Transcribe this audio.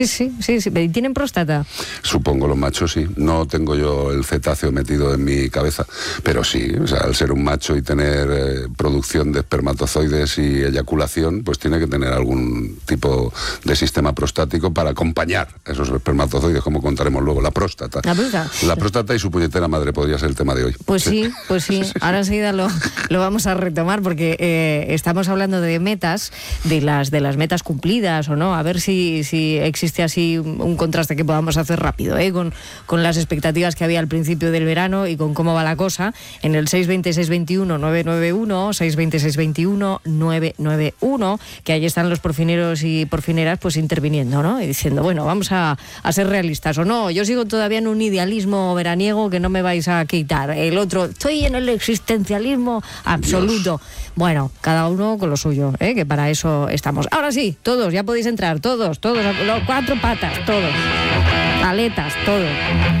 Sí. ¿Tienen próstata? Supongo los machos sí. No tengo yo el cetáceo metido en mi cabeza, pero sí, o sea, al ser un macho y tener producción de espermatozoides y eyaculación, pues tiene que tener algún tipo de sistema prostático para acompañar esos espermatozoides, como contaremos luego. La próstata. La próstata y su puñetera madre podría ser el tema de hoy. Pues sí. Ahora enseguida lo vamos a retomar, porque estamos hablando de metas, de las metas cumplidas o no, a ver si existe así un contraste que podamos hacer rápido, con las expectativas que había al principio del verano y con cómo va la cosa, en el 620-621-991, 620-621-991, que ahí están los porfineros y porfineras pues interviniendo, ¿no? Y diciendo, bueno, vamos a ser realistas o no, yo sigo todavía en un idealismo veraniego que no me vais a quitar, el otro, estoy en el existencialismo absoluto. Dios. Bueno, cada uno con lo suyo, que para eso estamos. Ahora sí, todos, ya podéis entrar, todos, los 4 patas, todos, aletas, todo.